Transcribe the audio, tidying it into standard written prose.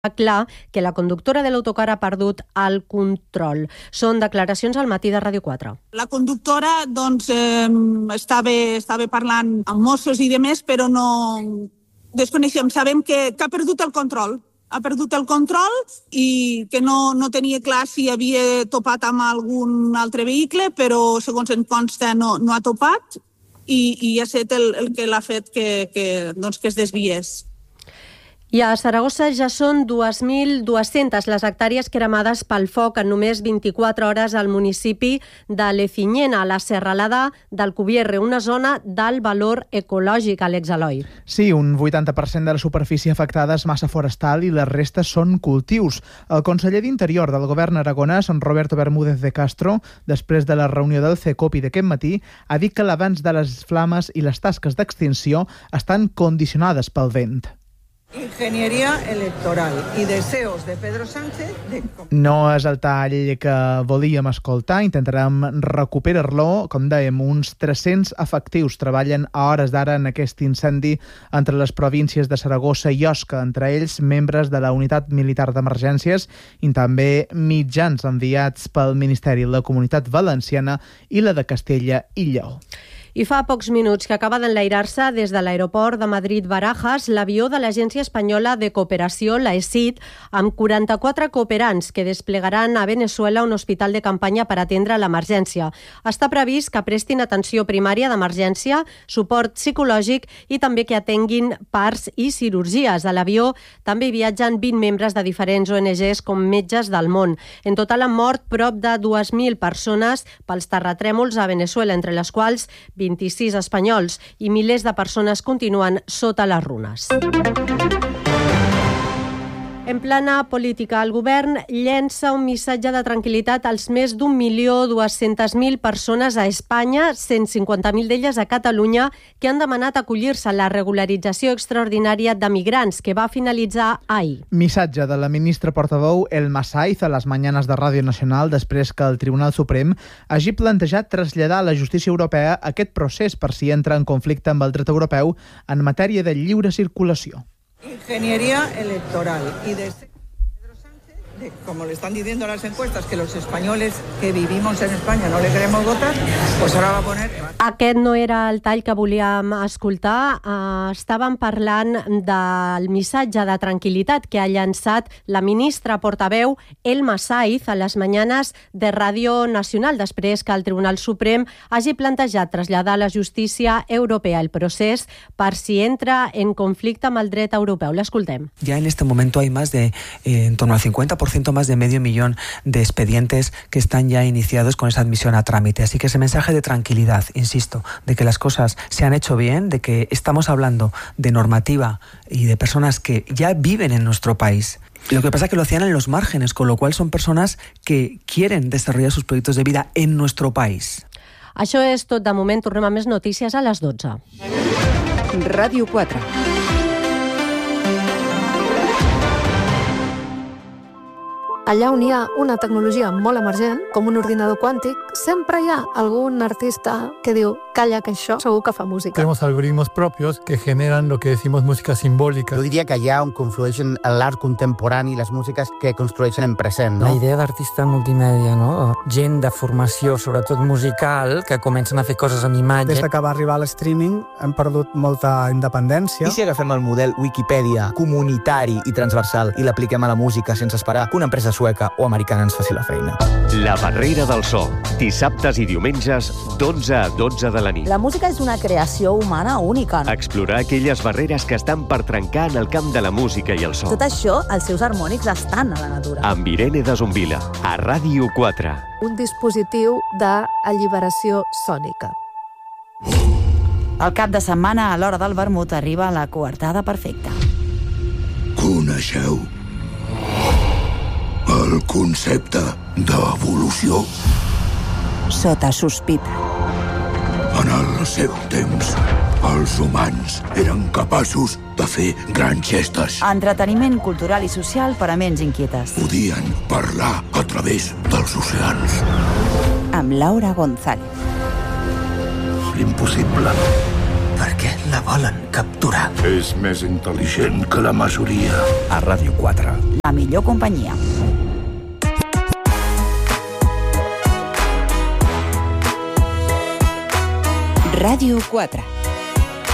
clar que la conductora de l'autocar ha perdut el control. Són declaracions al matí de Ràdio 4. La conductora estava parlant amb Mossos i demés, però no desconeixem. Sabem que ha perdut el control. Ha perdut el control i que no tenia clar si havia topat amb algun altre vehicle, però segons em consta no ha topat i ha estat el que l'ha fet que es desviés. I a Saragossa ja són 2.200 les hectàrees cremades pel foc en només 24 hores al municipi de Lecinyena, a la serralada del Cubierre, una zona d'alt valor ecològic, Àlex Eloi. Sí, un 80% de la superfície afectada és massa forestal i les restes són cultius. El conseller d'Interior del govern aragonès, Roberto Bermúdez de Castro, després de la reunió del CECOPI d'aquest matí, ha dit que l'avanç de les flames i les tasques d'extinció estan condicionades pel vent. Ingeniería electoral i deseos de Pedro Sánchez... No és el tall que volíem escoltar, intentarem recuperar-lo. Com dèiem, uns 300 efectius treballen a hores d'ara en aquest incendi entre les províncies de Saragossa i Osca, entre ells membres de la Unitat Militar d'Emergències i també mitjans enviats pel Ministeri de la Comunitat Valenciana i la de Castella i Lleó. I fa pocs minuts que acaba d'enlairar-se des de l'aeroport de Madrid-Barajas l'avió de l'Agència Espanyola de Cooperació, la ESID, amb 44 cooperants que desplegaran a Venezuela un hospital de campanya per atendre l'emergència. Està previst que prestin atenció primària d'emergència, suport psicològic i també que atenguin parts i cirurgies. A l'avió també hi viatgen 20 membres de diferents ONGs com Metges del Món. En total han mort prop de 2.000 persones pels terratrèmols a Venezuela, entre les quals 26 espanyols, i milers de persones continuen sota les runes. En plana política, el govern llença un missatge de tranquil·litat als més d'1.200.000 persones a Espanya, 150.000 d'elles a Catalunya, que han demanat acollir-se a la regularització extraordinària de migrants, que va finalitzar ahir. Missatge de la ministra portaveu Elma Saiz a les Mañanes de Ràdio Nacional després que el Tribunal Suprem hagi plantejat traslladar a la justícia europea aquest procés per si entra en conflicte amb el dret europeu en matèria de lliure circulació. Ingeniería electoral y de Pedro Sánchez, como le están diciendo las encuestas, que los españoles que vivimos en España no le queremos votar, pues ahora va a poner... Aquest no era el tall que volíem escoltar. Estàvem parlant del missatge de tranquil·litat que ha llançat la ministra portaveu Elma Saiz a les Mañanes de Ràdio Nacional, després que el Tribunal Suprem hagi plantejat traslladar a la justícia europea el procés per si entra en conflicte amb el dret europeu. L'escoltem. Ya en este momento hay más de, en torno al 50%, más de 500.000 de expedientes que están ya iniciados con esa admisión a trámite. Así que ese mensaje de tranquilidad, insisto, de que las cosas se han hecho bien, de que estamos hablando de normativa y de personas que ya viven en nuestro país. Lo que pasa es que lo hacían en los márgenes, con lo cual son personas que quieren desarrollar sus proyectos de vida en nuestro país. Això és tot de moment. Tornem a més notícies a les 12. Ràdio 4. Allà on hi ha una tecnologia molt emergent, com un ordinador quàntic, sempre hi ha algún artista que diu, calla, que això segur que fa música. Tenemos algoritmos propios que generan lo que decimos música simbòlica. Jo diria que allà on conflueixen l'art contemporani i les músiques que construeixen en present, no? La idea d'artista multimèdia, no? Gent de formació, sobretot musical, que comencen a fer coses amb imatge. Des que va arribar l'streaming hem perdut molta independència. I si agafem el model Wikipedia comunitari i transversal i l'apliquem a la música sense esperar que una empresa sueca o americana ens faci la feina? La Barrera del So, dissabtes i diumenges d'11 a 12 de la nit. La música és una creació humana única. Explorar aquelles barreres que estan per trencar en el camp de la música i el so. Tot això, els seus harmònics estan a la natura. Amb Irene de Zumbila, a Ràdio 4. Un dispositiu d'alliberació sònica. El cap de setmana, a l'hora del vermut, arriba la coartada perfecta. Coneixeu el concepte d'evolució? Sota sospita. En el seu temps, els humans eren capaços de fer grans gestes. Entreteniment cultural i social per a ments inquietes. Podien parlar a través dels oceans. Amb Laura González. Impossible. Per què la volen? capturar. És més intel·ligent que la majoria. A Ràdio 4. La millor companyia. Ràdio 4.